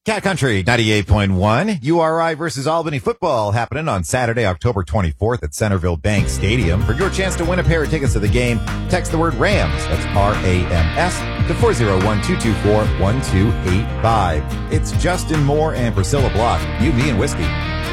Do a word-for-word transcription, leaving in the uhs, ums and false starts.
Cat Country ninety-eight point one, U R I versus Albany football happening on Saturday, October twenty-fourth at Centerville Bank Stadium. For your chance to win a pair of tickets to the game, text the word RAMS, that's R A M S, to four oh one, two two four, one two eight five. It's Justin Moore and Priscilla Block, You, Me, and Whiskey.